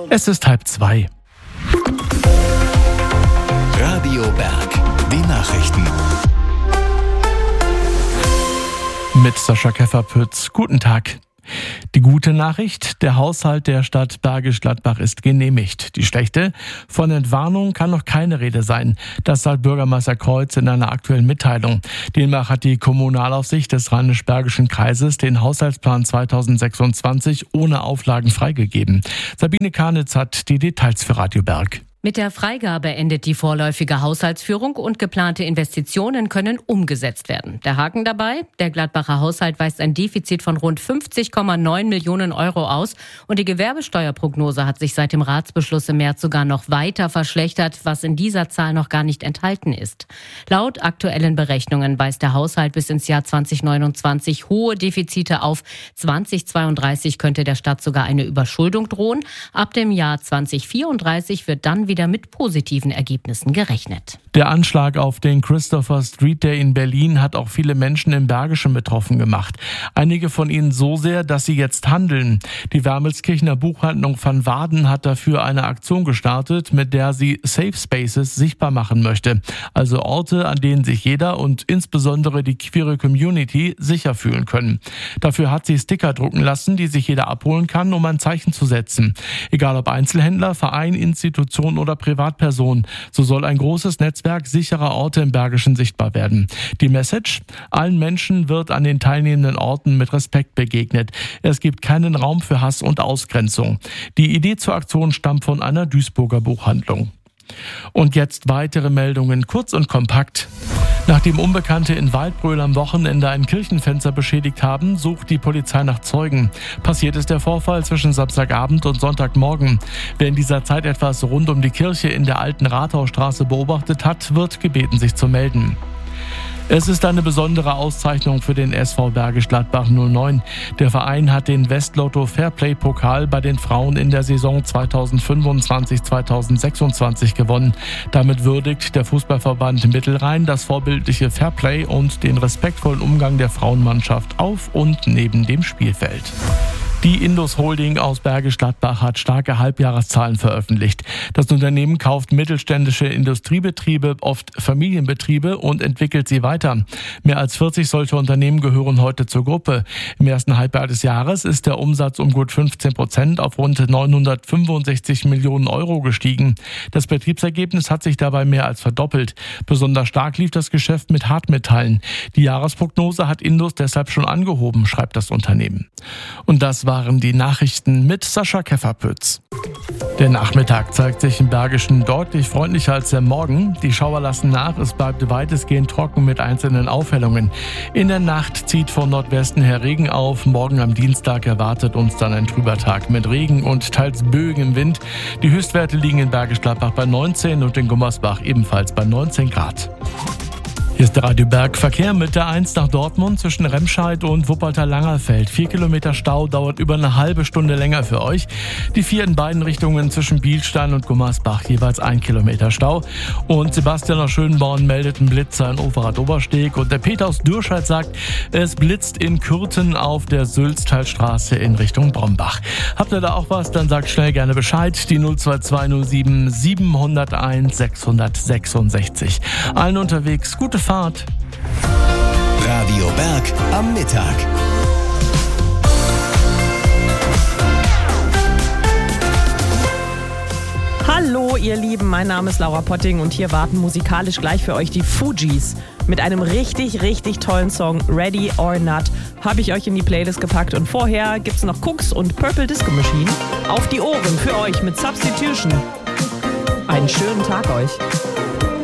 Es ist 1:30. Radio Berg, die Nachrichten. Mit Sascha Kefferpütz. Guten Tag. Die gute Nachricht, der Haushalt der Stadt Bergisch Gladbach ist genehmigt. Die schlechte, von Entwarnung kann noch keine Rede sein. Das sagt Bürgermeister Kreuz in einer aktuellen Mitteilung. Demnach hat die Kommunalaufsicht des Rheinisch-Bergischen Kreises den Haushaltsplan 2026 ohne Auflagen freigegeben. Sabine Karnitz hat die Details für Radio Berg. Mit der Freigabe endet die vorläufige Haushaltsführung und geplante Investitionen können umgesetzt werden. Der Haken dabei? Der Gladbacher Haushalt weist ein Defizit von rund 50,9 Millionen Euro aus und die Gewerbesteuerprognose hat sich seit dem Ratsbeschluss im März sogar noch weiter verschlechtert, was in dieser Zahl noch gar nicht enthalten ist. Laut aktuellen Berechnungen weist der Haushalt bis ins Jahr 2029 hohe Defizite auf. 2032 könnte der Stadt sogar eine Überschuldung drohen. Ab dem Jahr 2034 wird dann wieder mit positiven Ergebnissen gerechnet. Der Anschlag auf den Christopher Street Day in Berlin hat auch viele Menschen im Bergischen betroffen gemacht. Einige von ihnen so sehr, dass sie jetzt handeln. Die Wermelskirchener Buchhandlung Van Waden hat dafür eine Aktion gestartet, mit der sie Safe Spaces sichtbar machen möchte. Also Orte, an denen sich jeder und insbesondere die queere Community sicher fühlen können. Dafür hat sie Sticker drucken lassen, die sich jeder abholen kann, um ein Zeichen zu setzen. Egal ob Einzelhändler, Verein, Institution oder Privatperson. So soll ein großes Netzwerk sicherer Orte im Bergischen sichtbar werden. Die Message? Allen Menschen wird an den teilnehmenden Orten mit Respekt begegnet. Es gibt keinen Raum für Hass und Ausgrenzung. Die Idee zur Aktion stammt von einer Duisburger Buchhandlung. Und jetzt weitere Meldungen, kurz und kompakt. Nachdem Unbekannte in Waldbröl am Wochenende ein Kirchenfenster beschädigt haben, sucht die Polizei nach Zeugen. Passiert ist der Vorfall zwischen Samstagabend und Sonntagmorgen. Wer in dieser Zeit etwas rund um die Kirche in der alten Rathausstraße beobachtet hat, wird gebeten, sich zu melden. Es ist eine besondere Auszeichnung für den SV Bergisch Gladbach 09. Der Verein hat den Westlotto Fairplay-Pokal bei den Frauen in der Saison 2025/2026 gewonnen. Damit würdigt der Fußballverband Mittelrhein das vorbildliche Fairplay und den respektvollen Umgang der Frauenmannschaft auf und neben dem Spielfeld. Die Indus Holding aus Bergisch Gladbach hat starke Halbjahreszahlen veröffentlicht. Das Unternehmen kauft mittelständische Industriebetriebe, oft Familienbetriebe, und entwickelt sie weiter. Mehr als 40 solche Unternehmen gehören heute zur Gruppe. Im ersten Halbjahr des Jahres ist der Umsatz um gut 15% auf rund 965 Millionen Euro gestiegen. Das Betriebsergebnis hat sich dabei mehr als verdoppelt. Besonders stark lief das Geschäft mit Hartmetallen. Die Jahresprognose hat Indus deshalb schon angehoben, schreibt das Unternehmen. Und das waren die Nachrichten mit Sascha Kefferpütz. Der Nachmittag zeigt sich im Bergischen deutlich freundlicher als der Morgen. Die Schauer lassen nach, es bleibt weitestgehend trocken mit einzelnen Aufhellungen. In der Nacht zieht von Nordwesten her Regen auf. Morgen am Dienstag erwartet uns dann ein trüber Tag mit Regen und teils böigem Wind. Die Höchstwerte liegen in Bergisch Gladbach bei 19 und in Gummersbach ebenfalls bei 19 Grad. Hier ist der Radio Berg. Verkehr mit der 1 nach Dortmund zwischen Remscheid und Wuppertal-Langerfeld. 4 Kilometer Stau, dauert über eine halbe Stunde länger für euch. Die 4 in beiden Richtungen zwischen Bielstein und Gummersbach, jeweils 1 Kilometer Stau. Und Sebastian aus Schönborn meldet einen Blitzer in Overath-Obersteg. Und der Peter aus Dürscheid sagt, es blitzt in Kürten auf der Sülztalstraße in Richtung Brombach. Habt ihr da auch was? Dann sagt schnell gerne Bescheid. Die 02207 701 666. Allen unterwegs gute Fahrt. Radio Berg am Mittag. Hallo ihr Lieben, mein Name ist Laura Potting und hier warten musikalisch gleich für euch die Fugees. Mit einem richtig, richtig tollen Song, Ready or Not, habe ich euch in die Playlist gepackt. Und vorher gibt's noch Cooks und Purple Disco Machine. Auf die Ohren für euch mit Substitution. Einen schönen Tag euch.